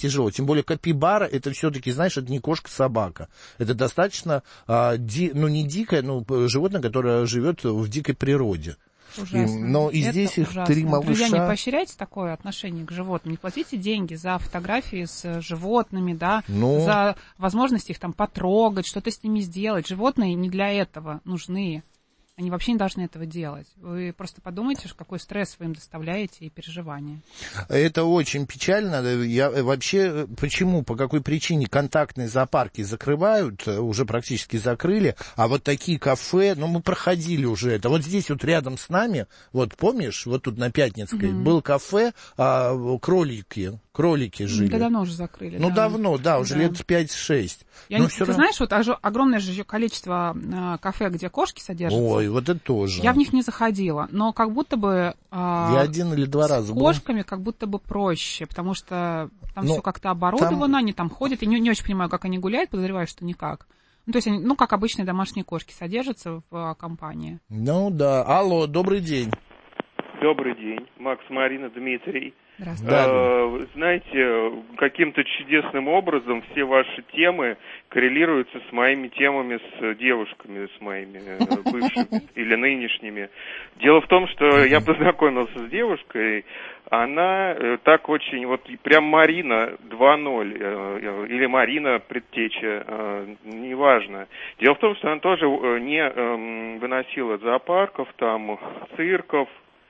тяжело. Тем более капибара, это все-таки, знаешь, это не кошка-собака. Это достаточно, не дикое, но животное, которое живет в дикой природе. Ужасно. Но и это здесь их ужасно. 3 малыша. Друзья, не поощряйте такое отношение к животным. Не платите деньги за фотографии с животными, да, за возможность их там потрогать, что-то с ними сделать. Животные не для этого нужны. Они вообще не должны этого делать. Вы просто подумайте, какой стресс вы им доставляете и переживания. Это очень печально. Я вообще, почему, по какой причине контактные зоопарки закрывают, уже практически закрыли, а вот такие кафе, мы проходили уже это. Вот здесь вот рядом с нами, вот помнишь, вот тут на Пятницкой, был кафе, кролики жили. Да давно уже закрыли. Давно, уже лет 5-6. Ты знаешь, вот огромное же количество кафе, где кошки содержатся. Ой, вот это тоже. Я в них не заходила, но как будто бы я 1 или 2 раза с кошками как будто бы проще, потому что там все как-то оборудовано, они там ходят, и не очень понимаю, как они гуляют, подозреваю, что никак. То есть они, как обычные домашние кошки, содержатся в компании. Да. Алло, добрый день. Добрый день. Макс, Марина, Дмитрий. Здравствуйте. Знаете, каким-то чудесным образом все ваши темы коррелируются с моими темами с девушками, с моими бывшими или нынешними. Дело в том, что я познакомился с девушкой, она так очень, прям Марина 2.0, или Марина предтеча, неважно. Дело в том, что она тоже не выносила зоопарков, там, цирков,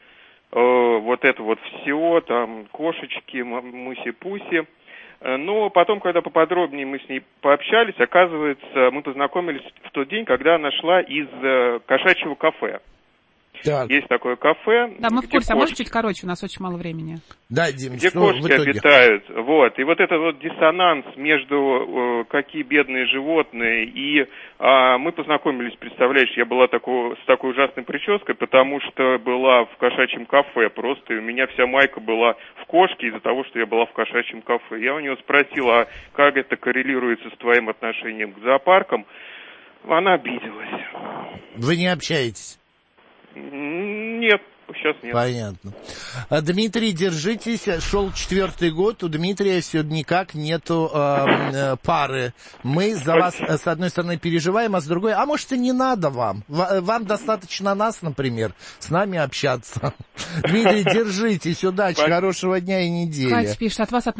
все, там, кошечки, муси-пуси. Но потом, когда поподробнее мы с ней пообщались, оказывается, мы познакомились в тот день, когда она шла из кошачьего кафе. Так. Есть такое кафе. Да, мы в курсе, а может чуть короче, у нас очень мало времени. Да, Дим, где кошки обитают. И вот этот диссонанс между какие бедные животные и мы познакомились, представляешь, я была с такой ужасной прической, потому что была в кошачьем кафе просто, и у меня вся майка была в кошке из-за того, что я была в кошачьем кафе. Я у нее спросила, как это коррелируется с твоим отношением к зоопаркам. Она обиделась. Вы не общаетесь? Нет, сейчас нет. Понятно. Дмитрий, держитесь. Шел 4-й год. У Дмитрия все никак нету пары. Мы за вас, с одной стороны, переживаем, а с другой, а может, и не надо вам. Вам достаточно нас, например, с нами общаться. Дмитрий, держитесь. Удачи, хорошего дня и недели. Катя пишет, от нас,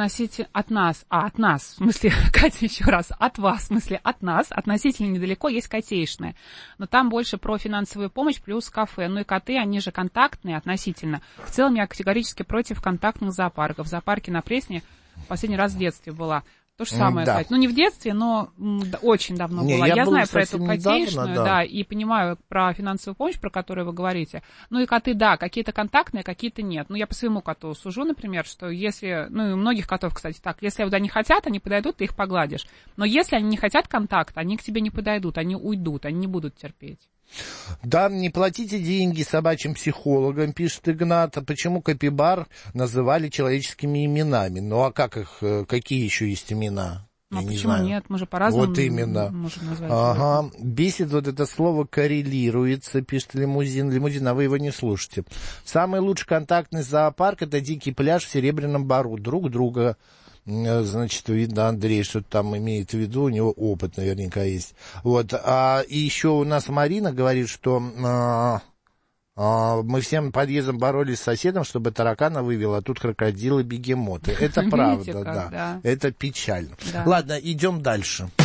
в смысле, Катя, еще раз, от вас, в смысле, от нас, относительно недалеко есть котейшная. Но там больше про финансовую помощь плюс кафе. И коты, они же контактные относительно. В целом я категорически против контактных зоопарков. В зоопарке на Пресне последний раз в детстве была. То же самое, да. Катя. Не в детстве, но очень давно была. Я знаю про эту котейшную, да, и понимаю про финансовую помощь, про которую вы говорите. И коты, да, какие-то контактные, какие-то нет. Я по своему коту сужу, например, что если, и у многих котов, кстати, так, если они не хотят, они подойдут, ты их погладишь. Но если они не хотят контакта, они к тебе не подойдут, они уйдут, они не будут терпеть. Да, не платите деньги собачьим психологам, пишет Игнат. А почему капибар называли человеческими именами? А как их, какие еще есть имена? Почему нет? Мы же по-разному вот именно. можем назвать. Ага. Бесит это слово коррелируется, пишет Лимузин. Лимузин, а вы его не слушаете. Самый лучший контактный зоопарк — это дикий пляж в Серебряном Бару. Друг друга. Значит, видно, Андрей что-то там имеет в виду, у него опыт наверняка есть. И еще у нас Марина говорит, что мы всем подъездом боролись с соседом, чтобы таракана вывел, а тут крокодилы, бегемоты. Это правда, да. Это печально. Да. Ладно, идем дальше.